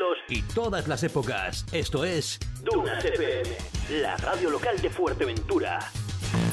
estilos y todas las épocas. Esto es Dunas FM, la radio local de Fuerteventura.